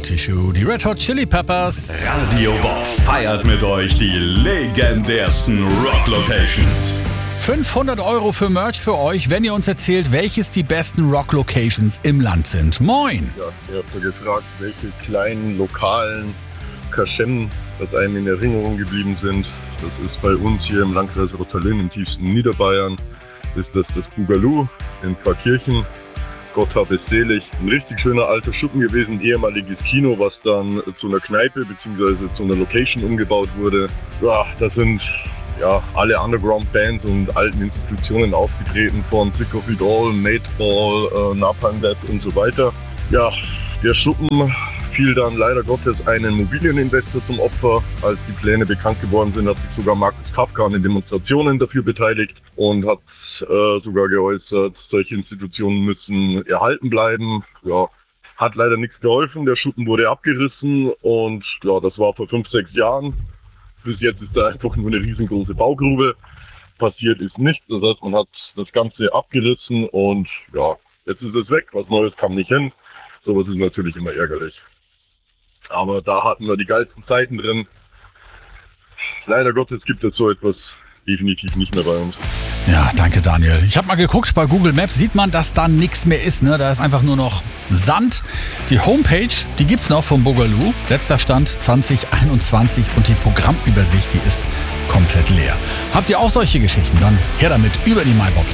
Tissue, die Red Hot Chili Peppers. Radio Bob feiert mit euch die legendärsten Rock-Locations. 500 € für Merch für euch, wenn ihr uns erzählt, welches die besten Rock-Locations im Land sind. Moin! Ja, ihr habt ja gefragt, welche kleinen, lokalen Kaschem, das einem in Erinnerung geblieben sind. Das ist bei uns hier im Landkreis Rottalin im tiefsten Niederbayern. Ist das Boogaloo in Pfarrkirchen. Gott hab es selig. Ein richtig schöner alter Schuppen gewesen, ehemaliges Kino, was dann zu einer Kneipe bzw. zu einer Location umgebaut wurde. Ja, da sind alle Underground-Bands und alten Institutionen aufgetreten, von Sick of It All, Madball, Napalm Death und so weiter. Ja, der Schuppen fiel dann leider Gottes einem Immobilieninvestor zum Opfer. Als die Pläne bekannt geworden sind, hat sich sogar Markus Kafka an den Demonstrationen dafür beteiligt und hat sogar geäußert, solche Institutionen müssen erhalten bleiben. Ja, hat leider nichts geholfen, der Schuppen wurde abgerissen und ja, das war vor 5-6 Jahren. Bis jetzt ist da einfach nur eine riesengroße Baugrube. Passiert ist nicht, das heißt, man hat das Ganze abgerissen und ja, jetzt ist es weg, was Neues kam nicht hin. Sowas ist natürlich immer ärgerlich. Aber da hatten wir die geilsten Zeiten drin. Leider Gottes gibt es so etwas definitiv nicht mehr bei uns. Ja, danke Daniel. Ich habe mal geguckt, bei Google Maps sieht man, dass da nichts mehr ist. Ne? Da ist einfach nur noch Sand. Die Homepage, die gibt's noch vom Boogaloo. Letzter Stand 2021 und die Programmübersicht, die ist komplett leer. Habt ihr auch solche Geschichten? Dann her damit über die MyBob-App.